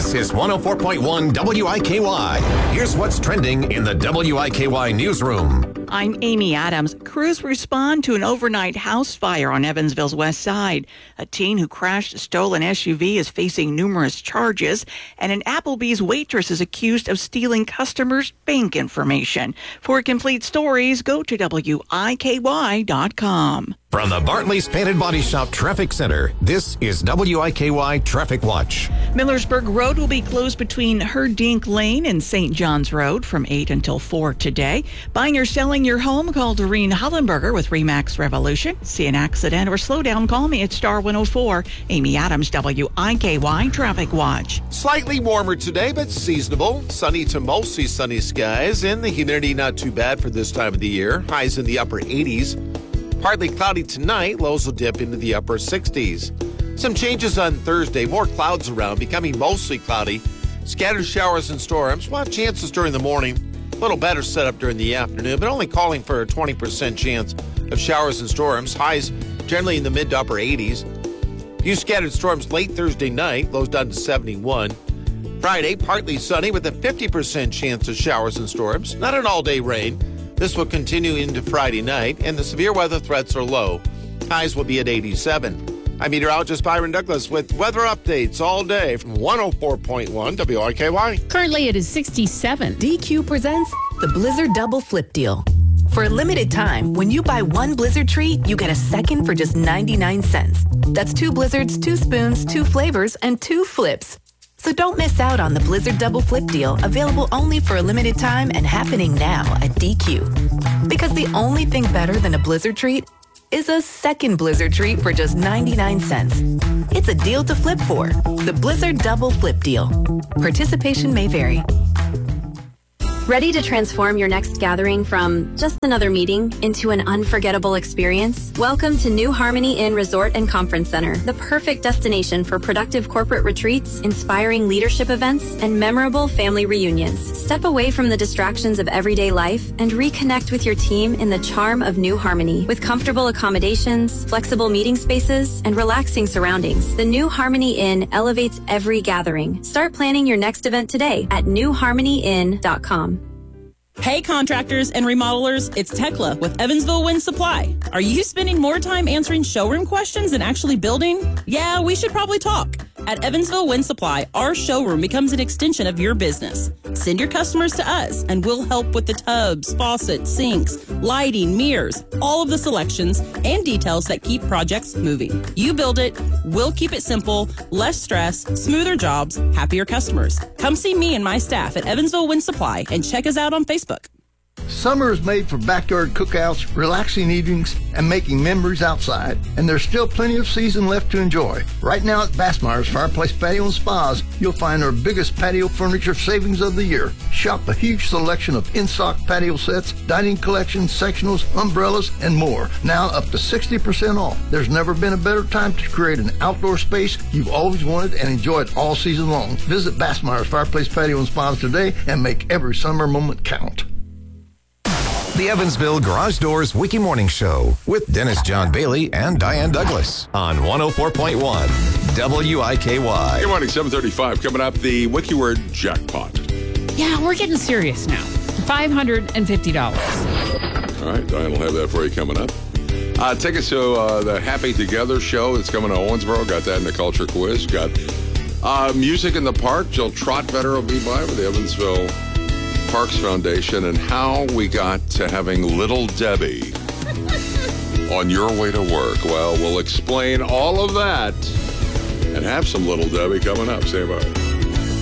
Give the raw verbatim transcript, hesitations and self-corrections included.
This is one oh four point one W I K Y. Here's what's trending in the W I K Y newsroom. I'm Amy Adams. Crews respond to an overnight house fire on Evansville's west side. A teen who crashed a stolen S U V is facing numerous charges, and an Applebee's waitress is accused of stealing customers' bank information. For complete stories, go to W I K Y dot com. From the Bartley's Painted Body Shop Traffic Center, this is W I K Y Traffic Watch. Millersburg Road will be closed between Herdink Lane and Saint John's Road from eight until four today. Buying or selling your home, call Doreen Hollenberger with Remax Revolution. See an accident or slow down, call me at Star one oh four. Amy Adams, W I K Y Traffic Watch. Slightly warmer today, but seasonable. Sunny to mostly sunny skies, and the humidity not too bad for this time of the year. Highs in the upper eighties. Partly cloudy tonight, lows will dip into the upper sixties. Some changes on Thursday, more clouds around, becoming mostly cloudy. Scattered showers and storms, we'll have chances during the morning. A little better setup during the afternoon, but only calling for a twenty percent chance of showers and storms. Highs generally in the mid to upper eighties. Few scattered storms late Thursday night, lows down to seventy-one. Friday, partly sunny with a fifty percent chance of showers and storms. Not an all-day rain. This will continue into Friday night, and the severe weather threats are low. Highs will be at eighty-seven. I'm meteorologist Byron Douglas with weather updates all day from one oh four point one W I K Y. Currently, it is sixty-seven. D Q presents the Blizzard Double Flip Deal. For a limited time, when you buy one Blizzard treat, you get a second for just ninety-nine cents. That's two Blizzards, two spoons, two flavors, and two flips. So don't miss out on the Blizzard Double Flip Deal, available only for a limited time and happening now at D Q. Because the only thing better than a Blizzard treat is a second Blizzard treat for just ninety-nine cents. It's a deal to flip for. The Blizzard Double Flip Deal. Participation may vary. Ready to transform your next gathering from just another meeting into an unforgettable experience? Welcome to New Harmony Inn Resort and Conference Center, the perfect destination for productive corporate retreats, inspiring leadership events, and memorable family reunions. Step away from the distractions of everyday life and reconnect with your team in the charm of New Harmony. With comfortable accommodations, flexible meeting spaces, and relaxing surroundings, the New Harmony Inn elevates every gathering. Start planning your next event today at new harmony inn dot com. Hey contractors and remodelers, it's Tekla with Evansville Wind Supply. Are you spending more time answering showroom questions than actually building? Yeah, we should probably talk. At Evansville Wind Supply, our showroom becomes an extension of your business. Send your customers to us and we'll help with the tubs, faucets, sinks, lighting, mirrors, all of the selections and details that keep projects moving. You build it, we'll keep it simple, less stress, smoother jobs, happier customers. Come see me and my staff at Evansville Wind Supply and check us out on Facebook. Summer is made for backyard cookouts, relaxing evenings, and making memories outside. And there's still plenty of season left to enjoy. Right now at Bassmeyer's Fireplace Patio and Spas, you'll find our biggest patio furniture savings of the year. Shop a huge selection of in-stock patio sets, dining collections, sectionals, umbrellas, and more. Now up to sixty percent off. There's never been a better time to create an outdoor space you've always wanted and enjoy it all season long. Visit Bassmeyer's Fireplace Patio and Spas today and make every summer moment count. The Evansville Garage Doors Wiki Morning Show with Dennis John Bailey and Diane Douglas on one oh four point one W I K Y. Good morning, seven thirty-five. Coming up, the Wiki Word Jackpot. Yeah, we're getting serious now. five hundred fifty dollars. All right, Diane will have that for you coming up. Uh, tickets to uh, the Happy Together show that's coming to Owensboro. Got that in the Culture Quiz. Got uh, music in the park. Jill Trotvetter will be by with the Evansville Parks Foundation, and how we got to having Little Debbie on your way to work. Well, we'll explain all of that and have some Little Debbie coming up. Say bye.